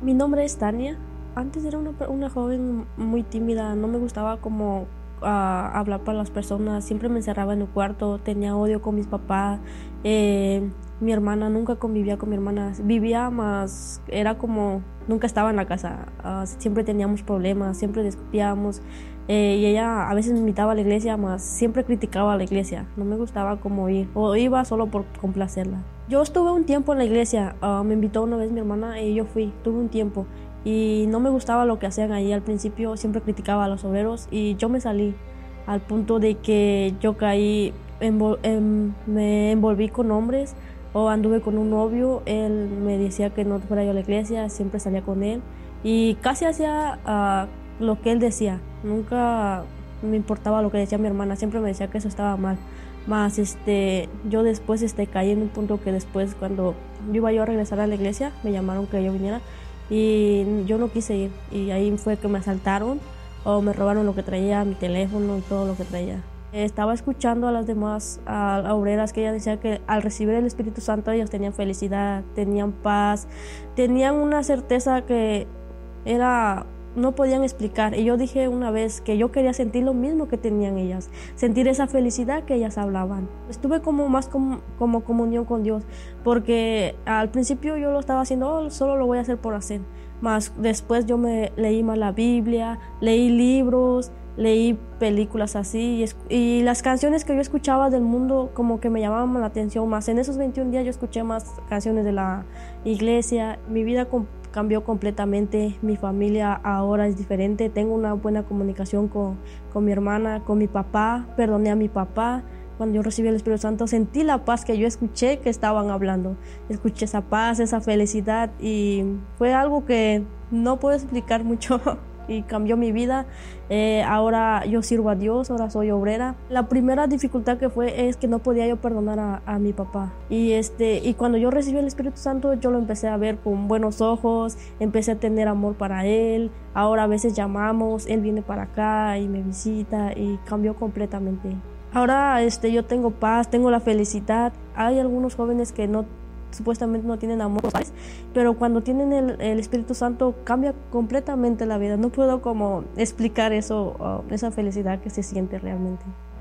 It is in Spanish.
Mi nombre es Tania. Antes era una joven muy tímida, no me gustaba como hablar para las personas, siempre me encerraba en un cuarto, tenía odio con mis papás, mi hermana, nunca convivía con mi hermana, vivía más, era como, nunca estaba en la casa, siempre teníamos problemas, siempre discutíamos, y ella a veces me invitaba a la iglesia, más siempre criticaba a la iglesia, no me gustaba como ir, o iba solo por complacerla. Yo estuve un tiempo en la iglesia, me invitó una vez mi hermana y yo fui, tuve un tiempo y no me gustaba lo que hacían ahí. Al principio siempre criticaba a los obreros y yo me salí al punto de que yo caí, me envolví con hombres o anduve con un novio. Él me decía que no fuera yo a la iglesia, siempre salía con él y casi hacía lo que él decía. Nunca me importaba lo que decía mi hermana, siempre me decía que eso estaba mal. Más yo después caí en un punto que después cuando iba yo a regresar a la iglesia me llamaron que yo viniera y yo no quise ir y ahí fue que me asaltaron o me robaron lo que traía, mi teléfono y todo lo que traía. Estaba escuchando a las demás a obreras que ella decía que al recibir el Espíritu Santo ellos tenían felicidad, tenían paz, tenían una certeza que era no podían explicar. Y yo dije una vez que yo quería sentir lo mismo que tenían ellas, sentir esa felicidad que ellas hablaban. Estuve como más como comunión con Dios, porque al principio yo lo estaba haciendo, solo lo voy a hacer por hacer. Más después yo me leí más la Biblia, leí libros, leí películas así y las canciones que yo escuchaba del mundo como que me llamaban la atención más. En esos 21 días yo escuché más canciones de la iglesia, mi vida cambió completamente, mi familia ahora es diferente, tengo una buena comunicación con mi hermana, con mi papá, perdoné a mi papá. Cuando yo recibí el Espíritu Santo sentí la paz que yo escuché que estaban hablando, escuché esa paz, esa felicidad y fue algo que no puedo explicar mucho y cambió mi vida. Ahora yo sirvo a Dios, ahora soy obrera. La primera dificultad que fue es que no podía yo perdonar a mi papá y cuando yo recibí el Espíritu Santo yo lo empecé a ver con buenos ojos, empecé a tener amor para él. Ahora a veces llamamos, él viene para acá y me visita y cambió completamente. Ahora yo tengo paz, tengo la felicidad. Hay algunos jóvenes que no supuestamente no tienen amor, ¿sabes? Pero cuando tienen el Espíritu Santo cambia completamente la vida. No puedo como explicar eso, esa felicidad que se siente realmente.